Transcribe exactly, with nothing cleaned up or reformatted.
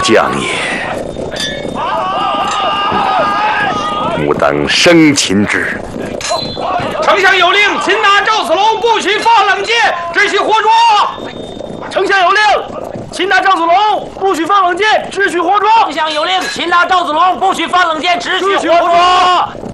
将也，吾当生擒之。 丞相有令，擒拿赵子龙，不许放冷箭，只许活捉。 丞相有令，擒拿赵子龙，不许放冷箭，只许活捉。 丞相有令，擒拿赵子龙，不许放冷箭，只许活捉。